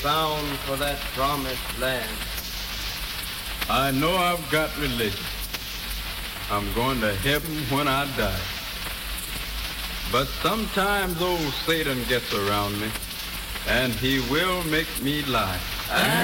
bound for that promised land. I know I've got religion. I'm going to heaven when I die. But sometimes old Satan gets around me, and he will make me lie.